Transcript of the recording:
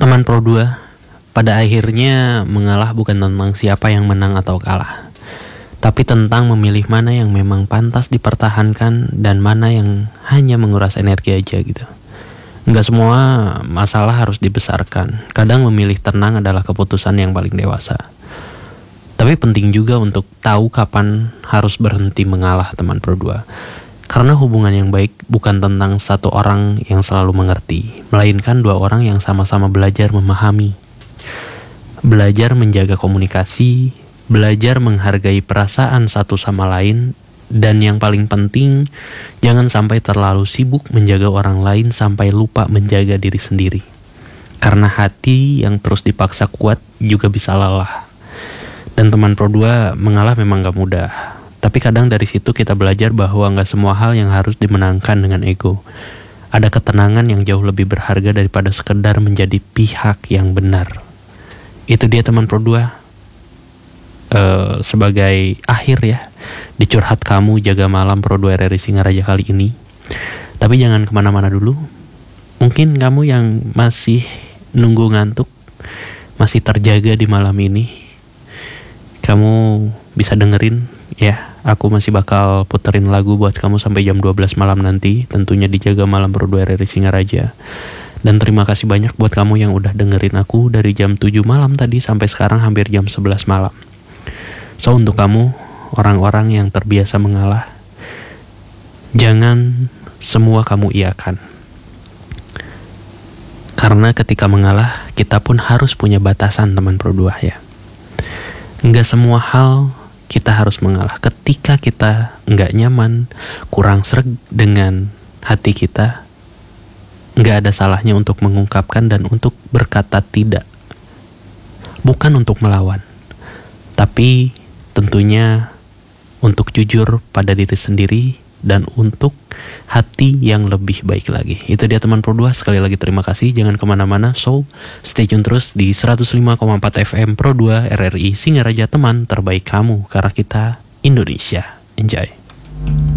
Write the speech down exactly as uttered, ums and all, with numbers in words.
Teman Pro dua, pada akhirnya mengalah bukan tentang siapa yang menang atau kalah, tapi tentang memilih mana yang memang pantas dipertahankan dan mana yang hanya menguras energi aja gitu. Nggak semua masalah harus dibesarkan. Kadang memilih tenang adalah keputusan yang paling dewasa. Tapi penting juga untuk tahu kapan harus berhenti mengalah, teman Pro dua. Karena hubungan yang baik bukan tentang satu orang yang selalu mengerti, melainkan dua orang yang sama-sama belajar memahami. Belajar menjaga komunikasi, belajar menghargai perasaan satu sama lain, dan yang paling penting, jangan sampai terlalu sibuk menjaga orang lain sampai lupa menjaga diri sendiri. Karena hati yang terus dipaksa kuat juga bisa lelah. Dan teman Pro dua, mengalah memang gak mudah. Tapi kadang dari situ kita belajar bahwa gak semua hal yang harus dimenangkan dengan ego. Ada ketenangan yang jauh lebih berharga daripada sekedar menjadi pihak yang benar. Itu dia teman Pro dua. Uh, sebagai akhir ya di Curhat Kamu Jaga Malam Pro dua R R I Singaraja kali ini. Tapi jangan kemana-mana dulu. Mungkin kamu yang masih nunggu ngantuk, masih terjaga di malam ini, kamu bisa dengerin ya. Aku masih bakal puterin lagu buat kamu sampai jam dua belas malam nanti, tentunya di Jaga Malam Pro dua R R I Singaraja. Dan terima kasih banyak buat kamu yang udah dengerin aku dari jam tujuh malam tadi sampai sekarang hampir jam sebelas malam. So, untuk kamu, orang-orang yang terbiasa mengalah, jangan semua kamu iakan. Karena ketika mengalah, kita pun harus punya batasan, teman Pro dua ya. Nggak semua hal kita harus mengalah. Ketika kita nggak nyaman, kurang sreg dengan hati kita, nggak ada salahnya untuk mengungkapkan dan untuk berkata tidak. Bukan untuk melawan, tapi tentunya untuk jujur pada diri sendiri dan untuk hati yang lebih baik lagi. Itu dia teman Pro dua. Sekali lagi terima kasih. Jangan kemana-mana. So, stay tune terus di seratus lima koma empat F M Pro dua R R I Singaraja, teman terbaik kamu. Karena kita Indonesia. Enjoy.